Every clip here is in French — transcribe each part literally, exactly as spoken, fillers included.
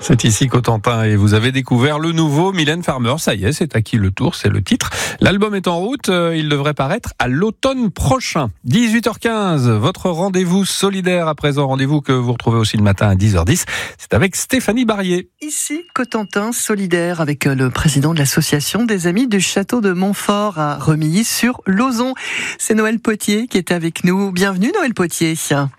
C'est ici Cotentin et vous avez découvert le nouveau Mylène Farmer. Ça y est, c'est à qui le tour, c'est le titre. L'album est en route, il devrait paraître à l'automne prochain. dix-huit heures quinze, votre rendez-vous solidaire à présent, rendez-vous que vous retrouvez aussi le matin à dix heures dix. C'est avec Stéphanie Barrier. Ici Cotentin solidaire avec le président de l'association des Amis du Château de Montfort à Remilly sur Lauzon. C'est Noël Potier qui est avec nous. Bienvenue Noël Potier.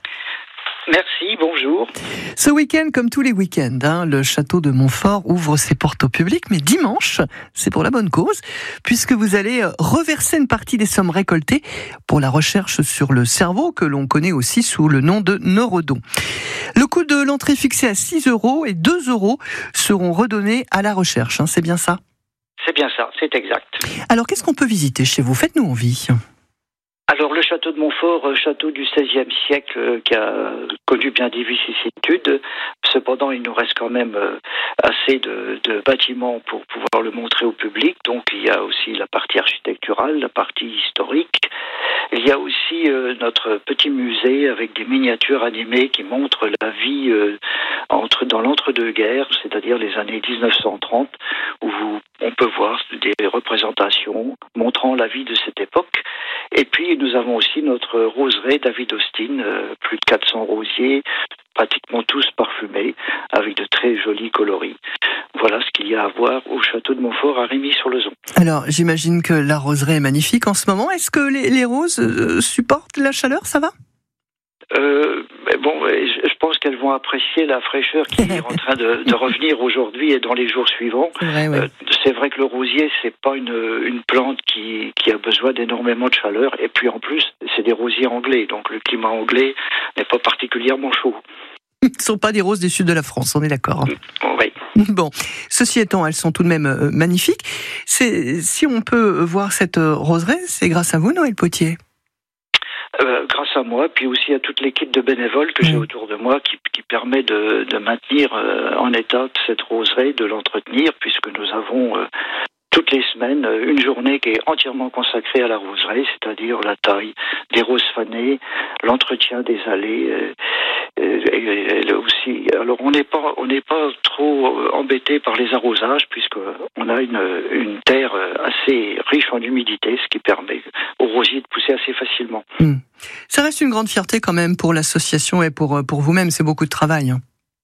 Merci, bonjour. Ce week-end, comme tous les week-ends, hein, le château de Montfort ouvre ses portes au public, mais dimanche, c'est pour la bonne cause, puisque vous allez reverser une partie des sommes récoltées pour la recherche sur le cerveau, que l'on connaît aussi sous le nom de Neurodon. Le coût de l'entrée fixé à six euros et deux euros seront redonnés à la recherche, hein, c'est bien ça ? C'est bien ça, c'est exact. Alors, qu'est-ce qu'on peut visiter chez vous ? Faites-nous envie. Alors, le château de Montfort, château du seizième siècle, qui a connu bien des vicissitudes. Cependant, il nous reste quand même assez de, de bâtiments pour pouvoir le montrer au public. Donc, il y a aussi la partie architecturale, la partie historique. Il y a aussi euh, notre petit musée avec des miniatures animées qui montrent la vie euh, entre, dans l'entre-deux-guerres, c'est-à-dire les années dix-neuf cent trente, où vous, on peut voir des représentations montrant la vie de cette époque. Et puis, nous avons aussi notre roseraie David Austin, euh, plus de quatre cents rosiers, pratiquement tous parfumés, avec de très jolis coloris. Voilà ce qu'il y a à voir au château de Montfort à Remilly-sur-Lauzon. Alors, j'imagine que la roseraie est magnifique en ce moment. Est-ce que les, les roses euh, supportent la chaleur, ça va ? Euh, mais bon, je, je pense qu'elles vont apprécier la fraîcheur qui est en train de, de revenir aujourd'hui et dans les jours suivants. C'est vrai, ouais. euh, c'est vrai que le rosier, c'est pas une, une plante qui, qui a besoin d'énormément de chaleur. Et puis en plus, c'est des rosiers anglais, donc le climat anglais n'est pas particulièrement chaud. Ce ne sont pas des roses du sud de la France, on est d'accord. Oui. Bon, ceci étant, elles sont tout de même euh, magnifiques. C'est, si on peut voir cette euh, roseraie, c'est grâce à vous, Noël Potier. Euh, grâce à moi, puis aussi à toute l'équipe de bénévoles que mmh. j'ai autour de moi qui, qui permet de, de maintenir euh, en état cette roseraie, de l'entretenir, puisque nous avons euh, toutes les semaines une journée qui est entièrement consacrée à la roseraie, c'est-à-dire la taille des roses fanées, l'entretien des allées, euh, et, et, et aussi. Alors on n'est pas on n'est pas trop embêté par les arrosages puisque on a une une terre assez riche en humidité, ce qui permet aux rosiers de pousser assez facilement. Mmh. Ça reste une grande fierté quand même pour l'association et pour pour vous-même. C'est beaucoup de travail. Hein.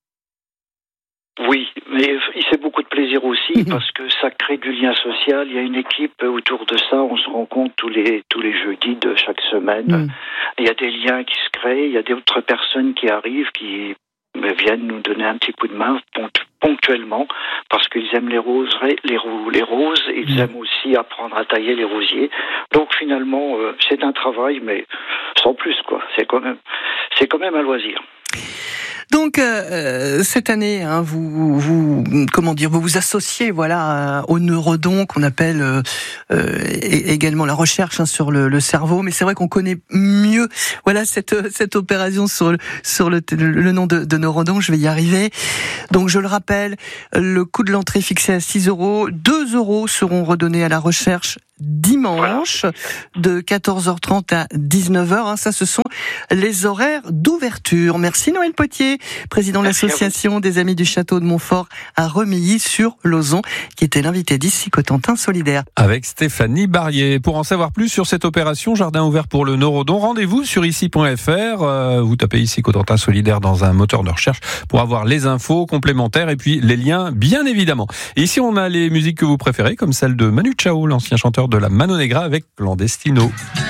Oui, mais c'est beaucoup de plaisir aussi mmh. parce que ça crée du lien social. Il y a une équipe autour de ça. On se rencontre tous les tous les jeudis de chaque semaine. Mmh. Il y a des liens qui se créent. Il y a d'autres personnes qui arrivent, qui viennent nous donner un petit coup de main ponctuellement parce qu'ils aiment les roses, les, les roses. Ils mmh. aiment aussi apprendre à tailler les rosiers. Donc finalement, euh, c'est un travail, mais sans plus quoi. C'est quand même c'est quand même un loisir. Donc euh, cette année, hein, vous, vous, comment dire, vous vous associez, voilà, au Neurodon qu'on appelle euh, euh, également la recherche hein, sur le, le cerveau. Mais c'est vrai qu'on connaît mieux, voilà, cette cette opération sur le, sur le, le nom de, de Neurodon. Je vais y arriver. Donc je le rappelle, le coût de l'entrée fixé à six euros, deux euros seront redonnés à la recherche dimanche de quatorze heures trente à dix-neuf heures. Hein, ça, ce sont les horaires d'ouverture. Merci Noël Potier, président de l'association des Amis du Château de Montfort à Remilly sur Lauzon, qui était l'invité d'ici Cotentin solidaire. Avec Stéphanie Barrier. Pour en savoir plus sur cette opération Jardin ouvert pour le Neurodon, rendez-vous sur ici point f r. Euh, vous tapez ici Cotentin solidaire dans un moteur de recherche pour avoir les infos complémentaires et puis les liens, bien évidemment. Et ici, on a les musiques que vous préférez, comme celle de Manu Chao, l'ancien chanteur de la Mano Negra avec Clandestino.